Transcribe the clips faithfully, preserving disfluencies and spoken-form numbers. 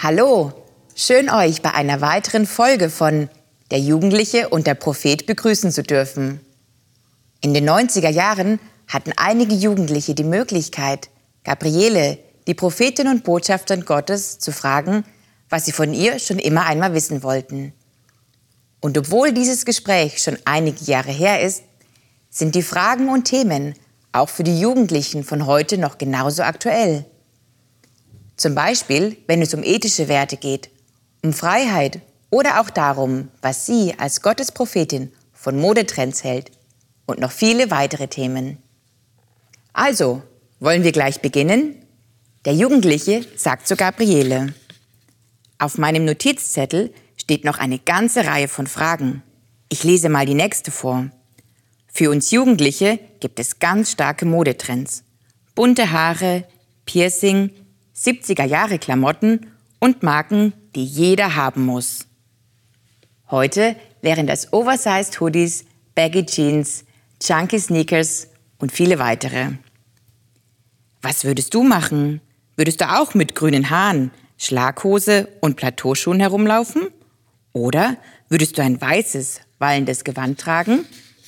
Hallo, schön euch bei einer weiteren Folge von Der Jugendliche und der Prophet begrüßen zu dürfen. In den neunziger Jahren hatten einige Jugendliche die Möglichkeit, Gabriele, die Prophetin und Botschafterin Gottes, zu fragen, was sie von ihr schon immer einmal wissen wollten. Und obwohl dieses Gespräch schon einige Jahre her ist, sind die Fragen und Themen auch für die Jugendlichen von heute noch genauso aktuell. Zum Beispiel, wenn es um ethische Werte geht, um Freiheit oder auch darum, was sie als Gottes Prophetin von Modetrends hält und noch viele weitere Themen. Also, wollen wir gleich beginnen? Der Jugendliche sagt zu Gabriele: Auf meinem Notizzettel steht noch eine ganze Reihe von Fragen. Ich lese mal die nächste vor. Für uns Jugendliche gibt es ganz starke Modetrends. Bunte Haare, Piercing, siebziger-Jahre-Klamotten und Marken, die jeder haben muss. Heute wären das Oversized Hoodies, Baggy Jeans, Chunky Sneakers und viele weitere. Was würdest du machen? Würdest du auch mit grünen Haaren, Schlaghose und Plateauschuhen herumlaufen? Oder würdest du ein weißes, wallendes Gewand tragen?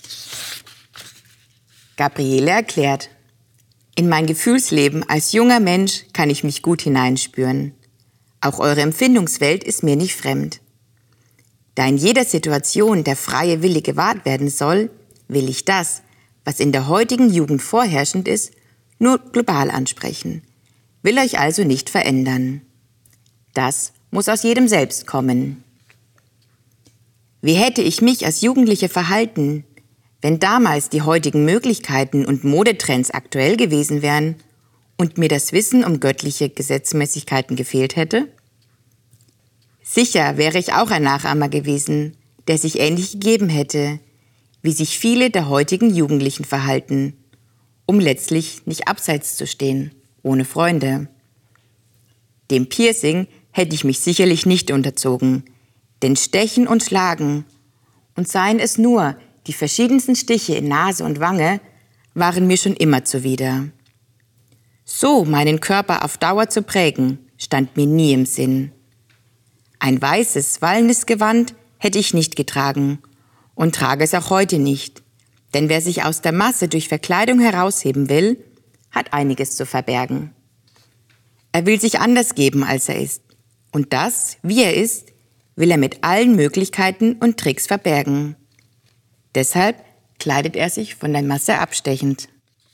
Gabriele erklärt: In mein Gefühlsleben als junger Mensch kann ich mich gut hineinspüren. Auch eure Empfindungswelt ist mir nicht fremd. Da in jeder Situation der freie Wille gewahrt werden soll, will ich das, was in der heutigen Jugend vorherrschend ist, nur global ansprechen, will euch also nicht verändern. Das muss aus jedem selbst kommen. Wie hätte ich mich als Jugendliche verhalten, wenn damals die heutigen Möglichkeiten und Modetrends aktuell gewesen wären und mir das Wissen um göttliche Gesetzmäßigkeiten gefehlt hätte? Sicher wäre ich auch ein Nachahmer gewesen, der sich ähnlich gegeben hätte, wie sich viele der heutigen Jugendlichen verhalten, um letztlich nicht abseits zu stehen, ohne Freunde. Dem Piercing hätte ich mich sicherlich nicht unterzogen, denn Stechen und Schlagen, und seien es nur die verschiedensten Stiche in Nase und Wange, waren mir schon immer zuwider. So meinen Körper auf Dauer zu prägen, stand mir nie im Sinn. Ein weißes, wallendes Gewand hätte ich nicht getragen und trage es auch heute nicht, denn wer sich aus der Masse durch Verkleidung herausheben will, hat einiges zu verbergen. Er will sich anders geben, als er ist, und das, wie er ist, will er mit allen Möglichkeiten und Tricks verbergen. Deshalb kleidet er sich von der Masse abstechend.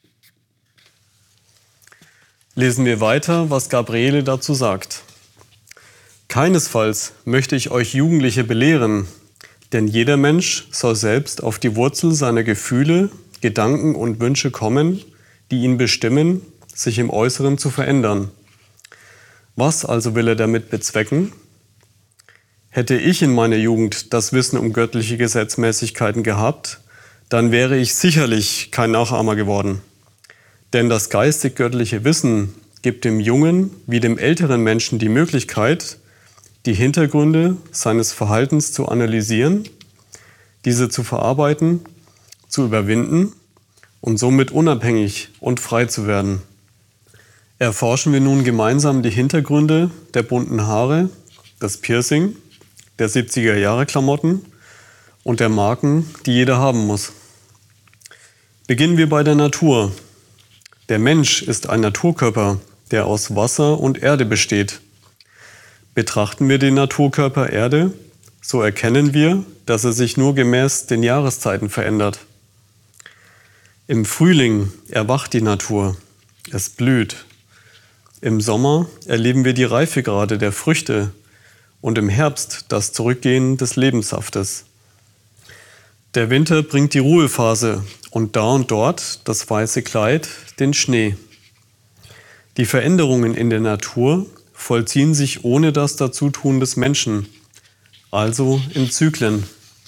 Lesen wir weiter, was Gabriele dazu sagt. Keinesfalls möchte ich euch Jugendliche belehren, denn jeder Mensch soll selbst auf die Wurzel seiner Gefühle, Gedanken und Wünsche kommen, die ihn bestimmen, sich im Äußeren zu verändern. Was also will er damit bezwecken? Hätte ich in meiner Jugend das Wissen um göttliche Gesetzmäßigkeiten gehabt, dann wäre ich sicherlich kein Nachahmer geworden. Denn das geistig-göttliche Wissen gibt dem jungen wie dem älteren Menschen die Möglichkeit, die Hintergründe seines Verhaltens zu analysieren, diese zu verarbeiten, zu überwinden und somit unabhängig und frei zu werden. Erforschen wir nun gemeinsam die Hintergründe der bunten Haare, das Piercing, der siebziger-Jahre-Klamotten und der Marken, die jeder haben muss. Beginnen wir bei der Natur. Der Mensch ist ein Naturkörper, der aus Wasser und Erde besteht. Betrachten wir den Naturkörper Erde, so erkennen wir, dass er sich nur gemäß den Jahreszeiten verändert. Im Frühling erwacht die Natur, es blüht. Im Sommer erleben wir die Reifegrade der Früchte und im Herbst das Zurückgehen des Lebenssaftes. Der Winter bringt die Ruhephase und da und dort das weiße Kleid, den Schnee. Die Veränderungen in der Natur vollziehen sich ohne das Dazutun des Menschen, also in Zyklen.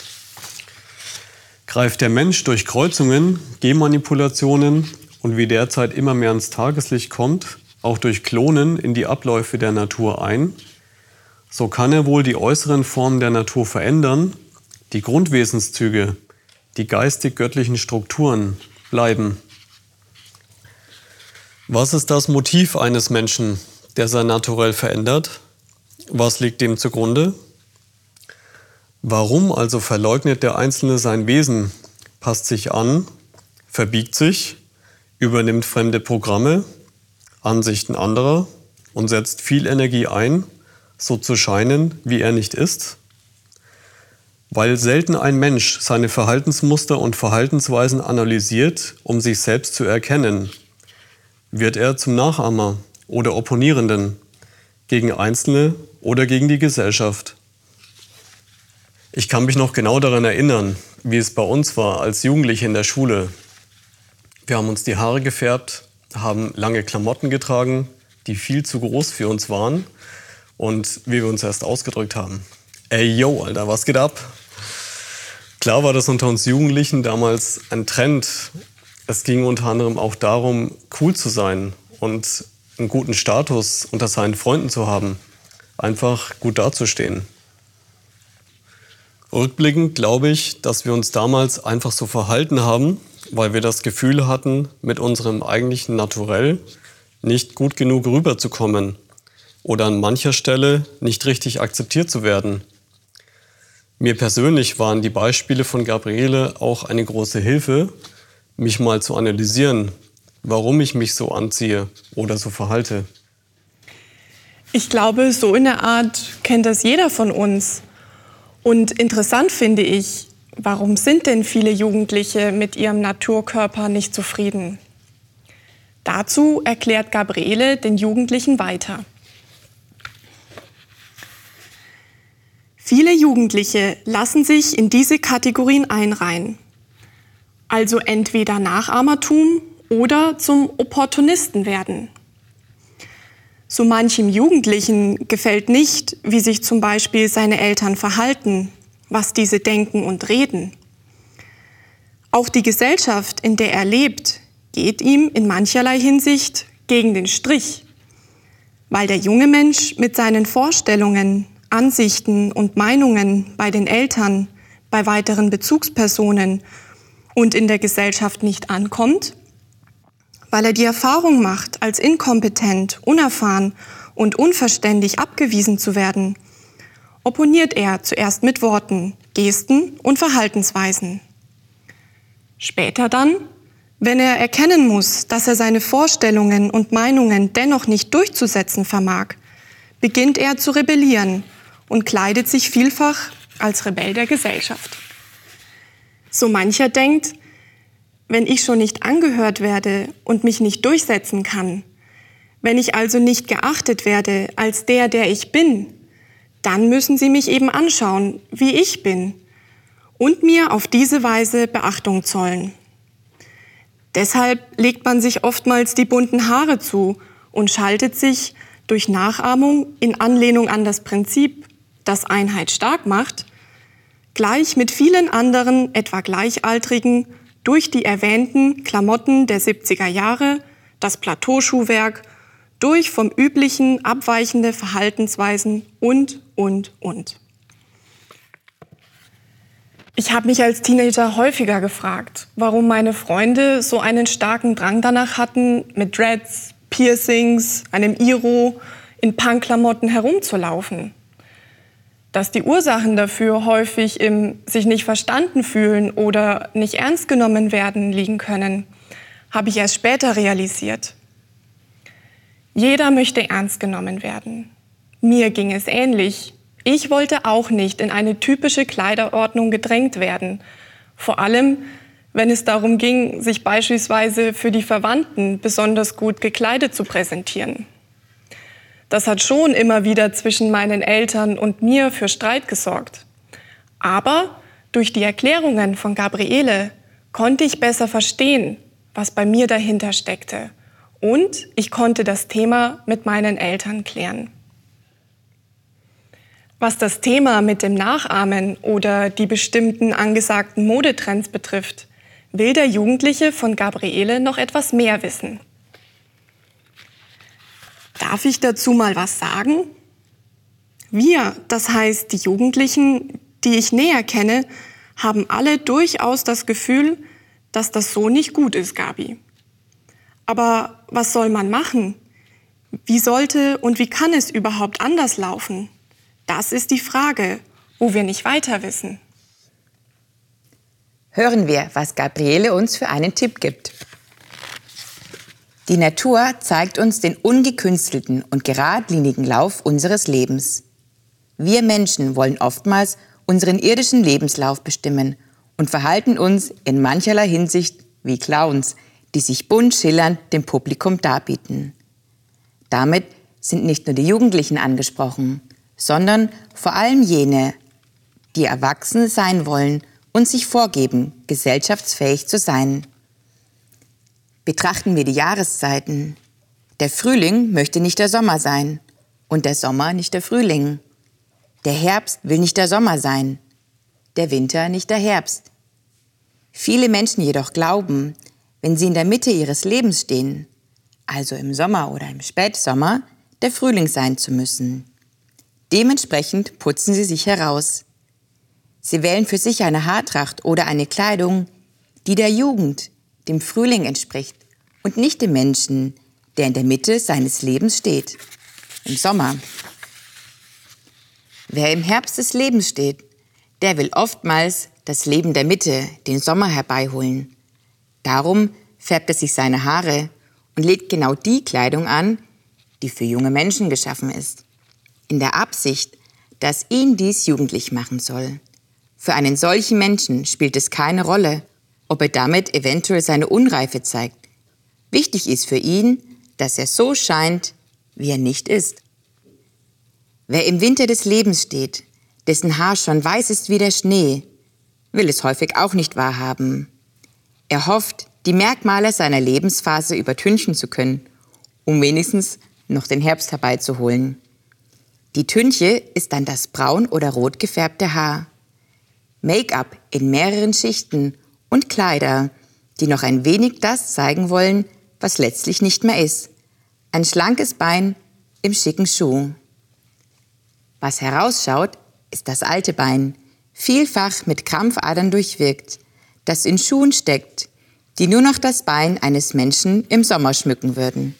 Greift der Mensch durch Kreuzungen, Genmanipulationen und wie derzeit immer mehr ans Tageslicht kommt, auch durch Klonen in die Abläufe der Natur ein, so kann er wohl die äußeren Formen der Natur verändern, die Grundwesenszüge, die geistig-göttlichen Strukturen bleiben. Was ist das Motiv eines Menschen, der sein Naturell verändert? Was liegt dem zugrunde? Warum also verleugnet der Einzelne sein Wesen, passt sich an, verbiegt sich, übernimmt fremde Programme, Ansichten anderer und setzt viel Energie ein, so zu scheinen, wie er nicht ist? Weil selten ein Mensch seine Verhaltensmuster und Verhaltensweisen analysiert, um sich selbst zu erkennen, wird er zum Nachahmer oder Opponierenden gegen Einzelne oder gegen die Gesellschaft. Ich kann mich noch genau daran erinnern, wie es bei uns war als Jugendliche in der Schule. Wir haben uns die Haare gefärbt, haben lange Klamotten getragen, die viel zu groß für uns waren und wie wir uns erst ausgedrückt haben. Ey, yo, Alter, was geht ab? Klar war das unter uns Jugendlichen damals ein Trend. Es ging unter anderem auch darum, cool zu sein und einen guten Status unter seinen Freunden zu haben. Einfach gut dazustehen. Rückblickend glaube ich, dass wir uns damals einfach so verhalten haben, weil wir das Gefühl hatten, mit unserem eigentlichen Naturell nicht gut genug rüberzukommen oder an mancher Stelle nicht richtig akzeptiert zu werden. Mir persönlich waren die Beispiele von Gabriele auch eine große Hilfe, mich mal zu analysieren, warum ich mich so anziehe oder so verhalte. Ich glaube, so in der Art kennt das jeder von uns. Und interessant finde ich, warum sind denn viele Jugendliche mit ihrem Naturkörper nicht zufrieden? Dazu erklärt Gabriele den Jugendlichen weiter. Viele Jugendliche lassen sich in diese Kategorien einreihen. Also entweder Nachahmertum oder zum Opportunisten werden. So manchem Jugendlichen gefällt nicht, wie sich zum Beispiel seine Eltern verhalten, was diese denken und reden. Auch die Gesellschaft, in der er lebt, geht ihm in mancherlei Hinsicht gegen den Strich, weil der junge Mensch mit seinen Vorstellungen, Ansichten und Meinungen bei den Eltern, bei weiteren Bezugspersonen und in der Gesellschaft nicht ankommt, weil er die Erfahrung macht, als inkompetent, unerfahren und unverständlich abgewiesen zu werden, opponiert er zuerst mit Worten, Gesten und Verhaltensweisen. Später dann, wenn er erkennen muss, dass er seine Vorstellungen und Meinungen dennoch nicht durchzusetzen vermag, beginnt er zu rebellieren und kleidet sich vielfach als Rebell der Gesellschaft. So mancher denkt, wenn ich schon nicht angehört werde und mich nicht durchsetzen kann, wenn ich also nicht geachtet werde als der, der ich bin, dann müssen sie mich eben anschauen, wie ich bin und mir auf diese Weise Beachtung zollen. Deshalb legt man sich oftmals die bunten Haare zu und schaltet sich durch Nachahmung in Anlehnung an das Prinzip, das Einheit stark macht, gleich mit vielen anderen, etwa Gleichaltrigen, durch die erwähnten Klamotten der siebziger Jahre, das Plateauschuhwerk, durch vom üblichen abweichende Verhaltensweisen und, und, und. Ich habe mich als Teenager häufiger gefragt, warum meine Freunde so einen starken Drang danach hatten, mit Dreads, Piercings, einem Iro, in Punkklamotten herumzulaufen. Dass die Ursachen dafür häufig im sich nicht verstanden fühlen oder nicht ernst genommen werden liegen können, habe ich erst später realisiert. Jeder möchte ernst genommen werden. Mir ging es ähnlich. Ich wollte auch nicht in eine typische Kleiderordnung gedrängt werden. Vor allem, wenn es darum ging, sich beispielsweise für die Verwandten besonders gut gekleidet zu präsentieren. Das hat schon immer wieder zwischen meinen Eltern und mir für Streit gesorgt. Aber durch die Erklärungen von Gabriele konnte ich besser verstehen, was bei mir dahinter steckte. Und ich konnte das Thema mit meinen Eltern klären. Was das Thema mit dem Nachahmen oder die bestimmten angesagten Modetrends betrifft, will der Jugendliche von Gabriele noch etwas mehr wissen. Darf ich dazu mal was sagen? Wir, das heißt die Jugendlichen, die ich näher kenne, haben alle durchaus das Gefühl, dass das so nicht gut ist, Gabi. Aber was soll man machen? Wie sollte und wie kann es überhaupt anders laufen? Das ist die Frage, wo wir nicht weiter wissen. Hören wir, was Gabriele uns für einen Tipp gibt. Die Natur zeigt uns den ungekünstelten und geradlinigen Lauf unseres Lebens. Wir Menschen wollen oftmals unseren irdischen Lebenslauf bestimmen und verhalten uns in mancherlei Hinsicht wie Clowns, die sich bunt schillernd dem Publikum darbieten. Damit sind nicht nur die Jugendlichen angesprochen, sondern vor allem jene, die erwachsen sein wollen und sich vorgeben, gesellschaftsfähig zu sein. Betrachten wir die Jahreszeiten. Der Frühling möchte nicht der Sommer sein und der Sommer nicht der Frühling. Der Herbst will nicht der Sommer sein, der Winter nicht der Herbst. Viele Menschen jedoch glauben, wenn sie in der Mitte ihres Lebens stehen, also im Sommer oder im Spätsommer, der Frühling sein zu müssen. Dementsprechend putzen sie sich heraus. Sie wählen für sich eine Haartracht oder eine Kleidung, die der Jugend, dem Frühling entspricht und nicht dem Menschen, der in der Mitte seines Lebens steht, im Sommer. Wer im Herbst des Lebens steht, der will oftmals das Leben der Mitte, den Sommer herbeiholen. Darum färbt er sich seine Haare und legt genau die Kleidung an, die für junge Menschen geschaffen ist, in der Absicht, dass ihn dies jugendlich machen soll. Für einen solchen Menschen spielt es keine Rolle, ob er damit eventuell seine Unreife zeigt. Wichtig ist für ihn, dass er so scheint, wie er nicht ist. Wer im Winter des Lebens steht, dessen Haar schon weiß ist wie der Schnee, will es häufig auch nicht wahrhaben. Er hofft, die Merkmale seiner Lebensphase übertünchen zu können, um wenigstens noch den Herbst herbeizuholen. Die Tünche ist dann das braun oder rot gefärbte Haar. Make-up in mehreren Schichten und Kleider, die noch ein wenig das zeigen wollen, was letztlich nicht mehr ist. Ein schlankes Bein im schicken Schuh. Was herausschaut, ist das alte Bein, vielfach mit Krampfadern durchwirkt, das in Schuhen steckt, die nur noch das Bein eines Menschen im Sommer schmücken würden.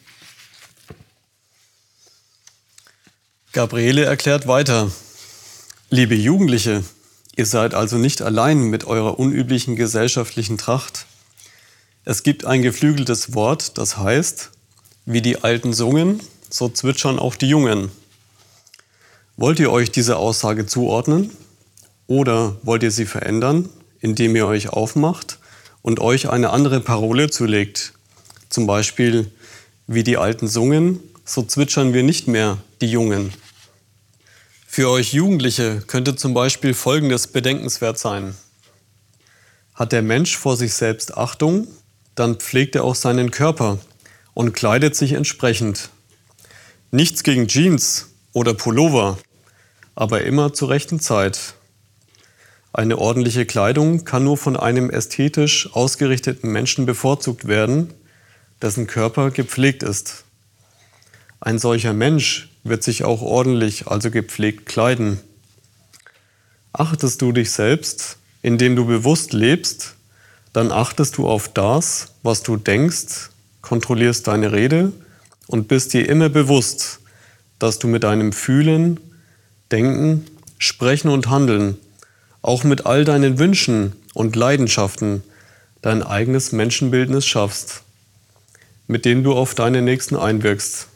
Gabriele erklärt weiter: Liebe Jugendliche, ihr seid also nicht allein mit eurer unüblichen gesellschaftlichen Tracht. Es gibt ein geflügeltes Wort, das heißt, wie die Alten sungen, so zwitschern auch die Jungen. Wollt ihr euch diese Aussage zuordnen oder wollt ihr sie verändern, indem ihr euch aufmacht und euch eine andere Parole zulegt? Zum Beispiel, wie die Alten sungen, so zwitschern wir nicht mehr, die Jungen. Für euch Jugendliche könnte zum Beispiel Folgendes bedenkenswert sein. Hat der Mensch vor sich selbst Achtung, dann pflegt er auch seinen Körper und kleidet sich entsprechend. Nichts gegen Jeans oder Pullover, aber immer zur rechten Zeit. Eine ordentliche Kleidung kann nur von einem ästhetisch ausgerichteten Menschen bevorzugt werden, dessen Körper gepflegt ist. Ein solcher Mensch wird sich auch ordentlich, also gepflegt kleiden. Achtest du dich selbst, indem du bewusst lebst, dann achtest du auf das, was du denkst, kontrollierst deine Rede und bist dir immer bewusst, dass du mit deinem Fühlen, Denken, Sprechen und Handeln, auch mit all deinen Wünschen und Leidenschaften, dein eigenes Menschenbildnis schaffst, mit dem du auf deine Nächsten einwirkst.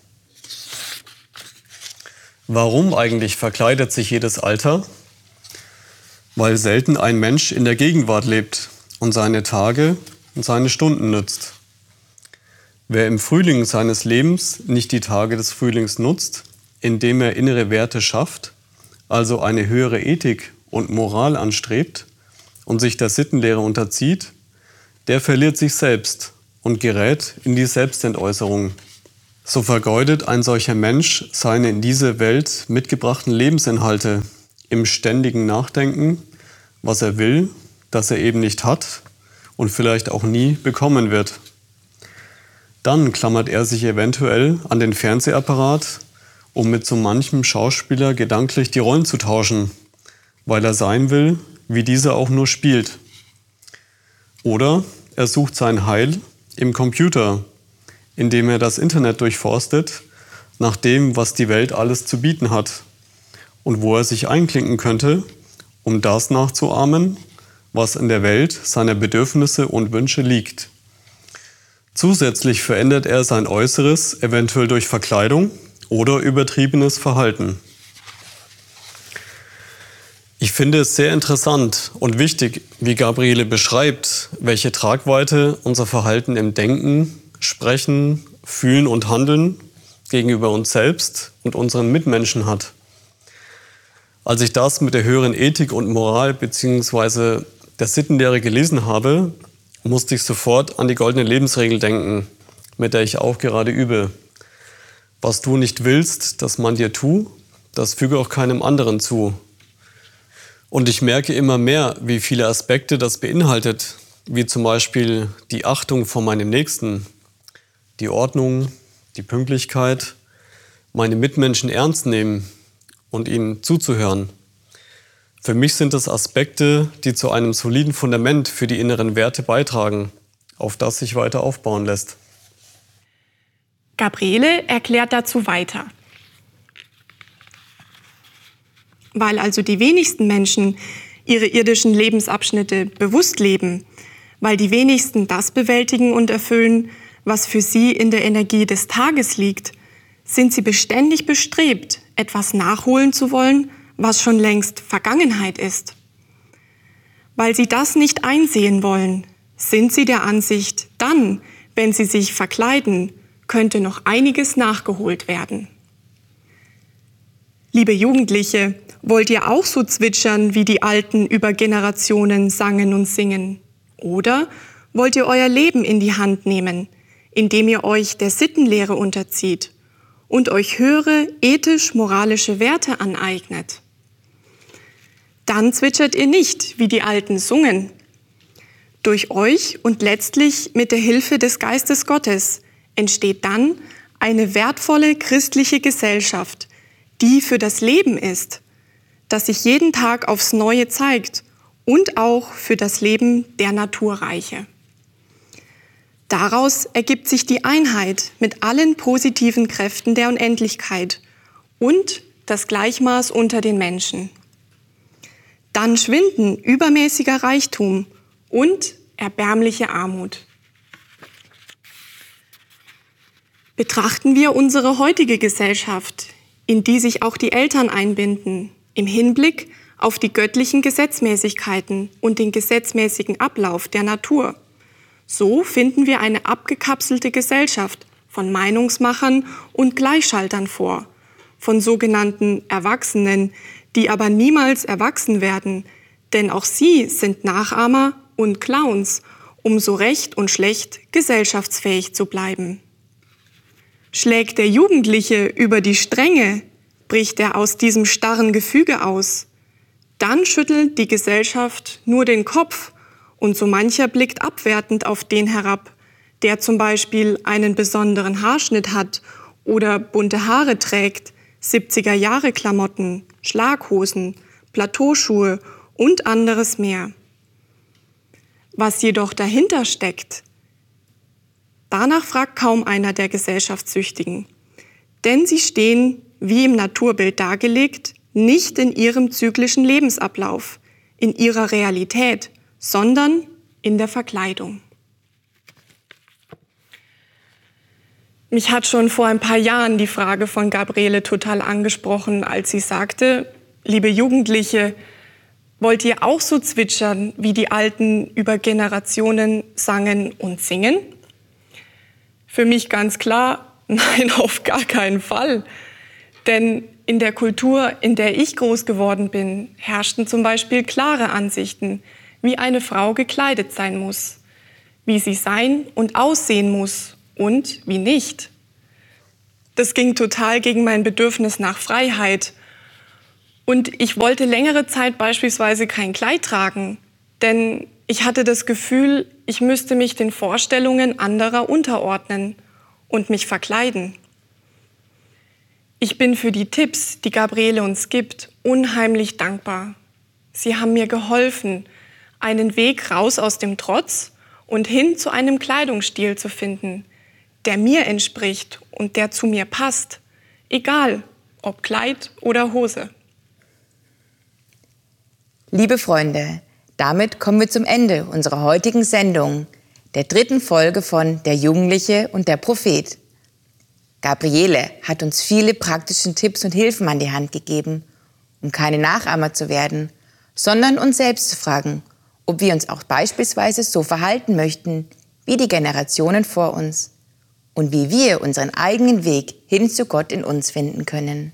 Warum eigentlich verkleidet sich jedes Alter? Weil selten ein Mensch in der Gegenwart lebt und seine Tage und seine Stunden nützt. Wer im Frühling seines Lebens nicht die Tage des Frühlings nutzt, indem er innere Werte schafft, also eine höhere Ethik und Moral anstrebt und sich der Sittenlehre unterzieht, der verliert sich selbst und gerät in die Selbstentäußerung. So vergeudet ein solcher Mensch seine in diese Welt mitgebrachten Lebensinhalte im ständigen Nachdenken, was er will, das er eben nicht hat und vielleicht auch nie bekommen wird. Dann klammert er sich eventuell an den Fernsehapparat, um mit so manchem Schauspieler gedanklich die Rollen zu tauschen, weil er sein will, wie dieser auch nur spielt. Oder er sucht sein Heil im Computer, indem er das Internet durchforstet, nach dem, was die Welt alles zu bieten hat, und wo er sich einklinken könnte, um das nachzuahmen, was in der Welt seiner Bedürfnisse und Wünsche liegt. Zusätzlich verändert er sein Äußeres, eventuell durch Verkleidung oder übertriebenes Verhalten. Ich finde es sehr interessant und wichtig, wie Gabriele beschreibt, welche Tragweite unser Verhalten im Denken, Sprechen, Fühlen und Handeln gegenüber uns selbst und unseren Mitmenschen hat. Als ich das mit der höheren Ethik und Moral bzw. der Sittenlehre gelesen habe, musste ich sofort an die goldene Lebensregel denken, mit der ich auch gerade übe. Was du nicht willst, dass man dir tu, das füge auch keinem anderen zu. Und ich merke immer mehr, wie viele Aspekte das beinhaltet, wie zum Beispiel die Achtung vor meinem Nächsten, die Ordnung, die Pünktlichkeit, meine Mitmenschen ernst nehmen und ihnen zuzuhören. Für mich sind das Aspekte, die zu einem soliden Fundament für die inneren Werte beitragen, auf das sich weiter aufbauen lässt. Gabriele erklärt dazu weiter. Weil also die wenigsten Menschen ihre irdischen Lebensabschnitte bewusst leben, weil die wenigsten das bewältigen und erfüllen, was für sie in der Energie des Tages liegt, sind sie beständig bestrebt, etwas nachholen zu wollen, was schon längst Vergangenheit ist. Weil sie das nicht einsehen wollen, sind sie der Ansicht, dann, wenn sie sich verkleiden, könnte noch einiges nachgeholt werden. Liebe Jugendliche, wollt ihr auch so zwitschern, wie die Alten über Generationen sangen und singen? Oder wollt ihr euer Leben in die Hand nehmen, indem ihr euch der Sittenlehre unterzieht und euch höhere ethisch-moralische Werte aneignet? Dann zwitschert ihr nicht, wie die Alten sungen. Durch euch und letztlich mit der Hilfe des Geistes Gottes entsteht dann eine wertvolle christliche Gesellschaft, die für das Leben ist, das sich jeden Tag aufs Neue zeigt und auch für das Leben der Naturreiche. Daraus ergibt sich die Einheit mit allen positiven Kräften der Unendlichkeit und das Gleichmaß unter den Menschen. Dann schwinden übermäßiger Reichtum und erbärmliche Armut. Betrachten wir unsere heutige Gesellschaft, in die sich auch die Eltern einbinden, im Hinblick auf die göttlichen Gesetzmäßigkeiten und den gesetzmäßigen Ablauf der Natur. So finden wir eine abgekapselte Gesellschaft von Meinungsmachern und Gleichschaltern vor, von sogenannten Erwachsenen, die aber niemals erwachsen werden, denn auch sie sind Nachahmer und Clowns, um so recht und schlecht gesellschaftsfähig zu bleiben. Schlägt der Jugendliche über die Stränge, bricht er aus diesem starren Gefüge aus, dann schüttelt die Gesellschaft nur den Kopf und so mancher blickt abwertend auf den herab, der zum Beispiel einen besonderen Haarschnitt hat oder bunte Haare trägt, siebziger-Jahre-Klamotten, Schlaghosen, Plateauschuhe und anderes mehr. Was jedoch dahinter steckt, danach fragt kaum einer der Gesellschaftssüchtigen, denn sie stehen, wie im Naturbild dargelegt, nicht in ihrem zyklischen Lebensablauf, in ihrer Realität, sondern in der Verkleidung. Mich hat schon vor ein paar Jahren die Frage von Gabriele total angesprochen, als sie sagte, liebe Jugendliche, wollt ihr auch so zwitschern, wie die Alten über Generationen sangen und singen? Für mich ganz klar, nein, auf gar keinen Fall. Denn in der Kultur, in der ich groß geworden bin, herrschten zum Beispiel klare Ansichten, wie eine Frau gekleidet sein muss, wie sie sein und aussehen muss und wie nicht. Das ging total gegen mein Bedürfnis nach Freiheit. Und ich wollte längere Zeit beispielsweise kein Kleid tragen, denn ich hatte das Gefühl, ich müsste mich den Vorstellungen anderer unterordnen und mich verkleiden. Ich bin für die Tipps, die Gabriele uns gibt, unheimlich dankbar. Sie haben mir geholfen, einen Weg raus aus dem Trotz und hin zu einem Kleidungsstil zu finden, der mir entspricht und der zu mir passt, egal ob Kleid oder Hose. Liebe Freunde, damit kommen wir zum Ende unserer heutigen Sendung, der dritten Folge von Der Jugendliche und der Prophet. Gabriele hat uns viele praktische Tipps und Hilfen an die Hand gegeben, um keine Nachahmer zu werden, sondern uns selbst zu fragen, ob wir uns auch beispielsweise so verhalten möchten wie die Generationen vor uns und wie wir unseren eigenen Weg hin zu Gott in uns finden können.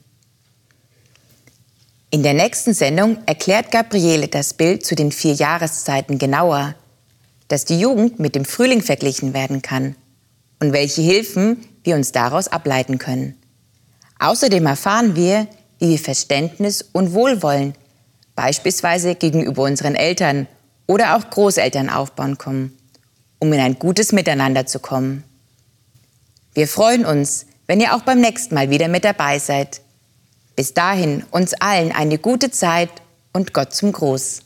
In der nächsten Sendung erklärt Gabriele das Bild zu den vier Jahreszeiten genauer, dass die Jugend mit dem Frühling verglichen werden kann und welche Hilfen wir uns daraus ableiten können. Außerdem erfahren wir, wie wir Verständnis und Wohlwollen, beispielsweise gegenüber unseren Eltern oder auch Großeltern aufbauen können, um in ein gutes Miteinander zu kommen. Wir freuen uns, wenn ihr auch beim nächsten Mal wieder mit dabei seid. Bis dahin uns allen eine gute Zeit und Gott zum Gruß.